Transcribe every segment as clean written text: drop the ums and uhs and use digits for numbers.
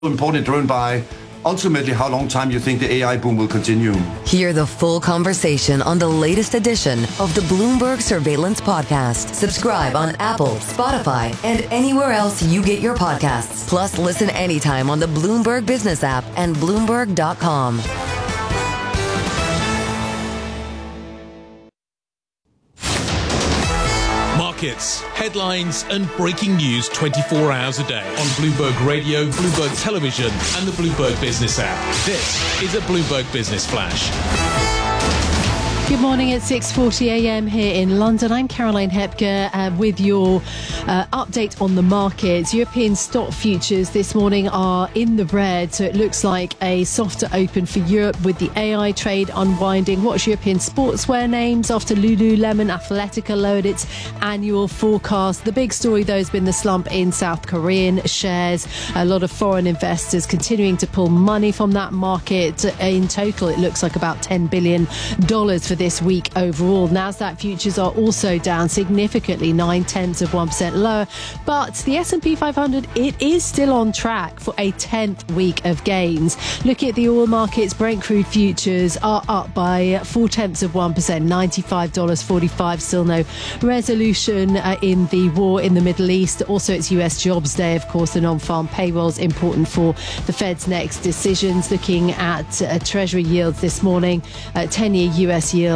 important driven by ultimately how long time you think the AI boom will continue. Hear the full conversation on the latest edition of the Bloomberg Surveillance Podcast. Subscribe on Apple, Spotify, and anywhere else you get your podcasts. Plus, listen anytime on the Bloomberg Business app and Bloomberg.com. Markets, headlines and breaking news 24 hours a day on Bloomberg Radio, Bloomberg Television and the Bloomberg Business app. This is a Bloomberg Business Flash. Good morning at 6:40 a.m. here in London. I'm Caroline Hepker with your update on the markets. European stock futures this morning are in the red, so it looks like a softer open for Europe with the AI trade unwinding. Watch European sportswear names after Lululemon Athletica lowered its annual forecast. The big story, though, has been the slump in South Korean shares. A lot of foreign investors continuing to pull money from that market. In total, it looks like about $10 billion for this week overall. Nasdaq futures are also down significantly, 0.9% lower, but the S&P 500, it is still on track for a 10th week of gains. Looking at the oil markets, Brent crude futures are up by 0.4%, $95.45. Still no resolution in the war in the Middle East. Also, it's US Jobs Day, of course. The non-farm payrolls important for the Fed's next decisions. Looking at Treasury yields this morning, 10-year US yields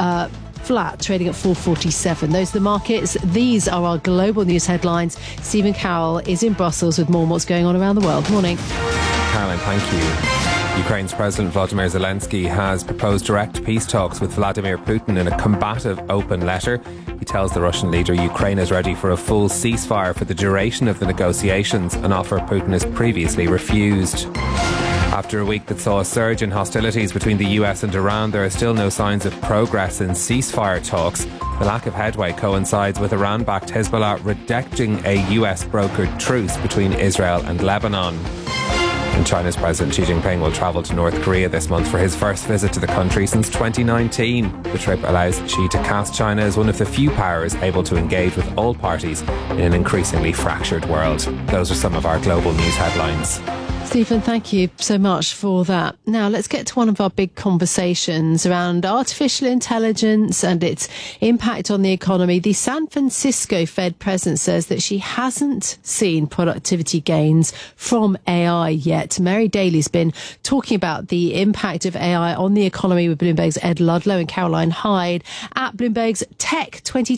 flat, trading at 4.47. Those are the markets. These are our global news headlines. Stephen Carroll is in Brussels with more on what's going on around the world. Morning. Caroline, thank you. Ukraine's President Volodymyr Zelensky has proposed direct peace talks with Vladimir Putin in a combative open letter. He tells the Russian leader Ukraine is ready for a full ceasefire for the duration of the negotiations, an offer Putin has previously refused. After a week that saw a surge in hostilities between the US and Iran, there are still no signs of progress in ceasefire talks. The lack of headway coincides with Iran-backed Hezbollah rejecting a US-brokered truce between Israel and Lebanon. And China's President Xi Jinping will travel to North Korea this month for his first visit to the country since 2019. The trip allows Xi to cast China as one of the few powers able to engage with all parties in an increasingly fractured world. Those are some of our global news headlines. Stephen, thank you so much for that. Now, let's get to one of our big conversations around artificial intelligence and its impact on the economy. The San Francisco Fed president says that she hasn't seen productivity gains from AI yet. Mary Daly's been talking about the impact of AI on the economy with Bloomberg's Ed Ludlow and Caroline Hyde at Bloomberg's Tech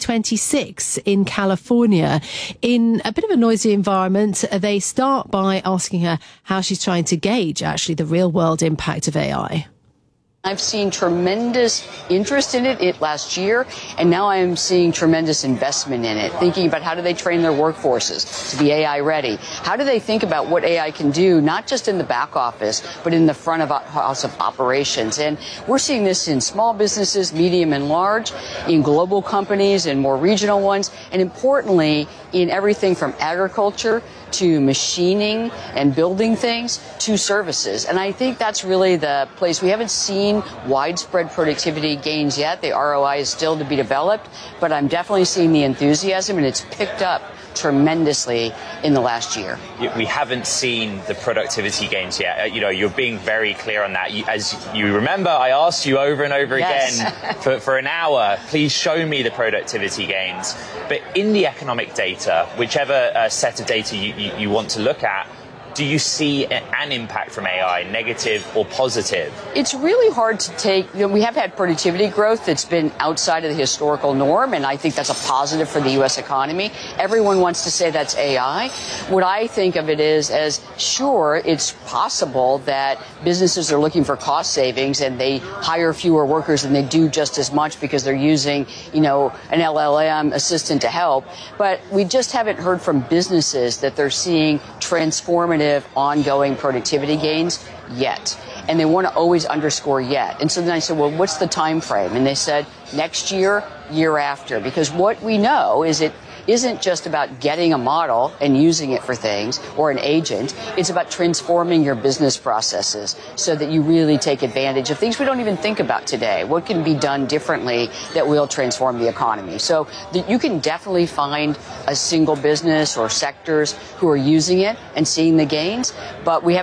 2026 in California. In a bit of a noisy environment, they start by asking her how she's trying to gauge actually the real world impact of AI. I've seen tremendous interest in it last year, and now I'm seeing tremendous investment in it, thinking about how do they train their workforces to be AI ready? How do they think about what AI can do, not just in the back office, but in the front of house of operations? And we're seeing this in small businesses, medium and large, in global companies and more regional ones, and importantly, in everything from agriculture to machining and building things to services. And I think that's really the place. We haven't seen widespread productivity gains yet. The ROI is still to be developed, but I'm definitely seeing the enthusiasm, and it's picked up tremendously in the last year. We haven't seen the productivity gains yet. You're being very clear on that. As you remember, I asked you over and over again for an hour, please show me the productivity gains. But in the economic data, whichever set of data you want to look at, do you see an impact from AI, negative or positive? It's really hard to take. We have had productivity growth that's been outside of the historical norm, and I think that's a positive for the U.S. economy. Everyone wants to say that's AI. What I think of it is as, sure, it's possible that businesses are looking for cost savings and they hire fewer workers and they do just as much because they're using, an LLM assistant to help. But we just haven't heard from businesses that they're seeing transformative ongoing productivity gains yet. And they want to always underscore yet. And so then I said, well, what's the time frame? And they said next year, year after. Because what we know is isn't just about getting a model and using it for things or an agent. It's about transforming your business processes so that you really take advantage of things we don't even think about today. What can be done differently that will transform the economy? So you can definitely find a single business or sectors who are using it and seeing the gains, but we have